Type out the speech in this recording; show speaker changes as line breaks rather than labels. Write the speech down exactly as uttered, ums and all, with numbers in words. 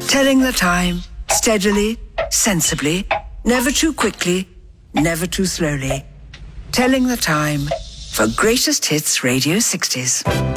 Telling the time, steadily, sensibly, never too quickly, never too slowly. Telling the time for Greatest Hits Radio sixties.